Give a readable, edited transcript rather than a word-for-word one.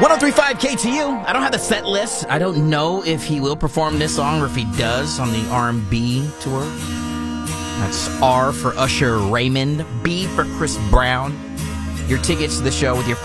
1035 KTU. I don't have the set list. I don't know if he will perform this song or if he does on the R&B tour. That's R for Usher Raymond, B for Chris Brown. Your tickets to the show with your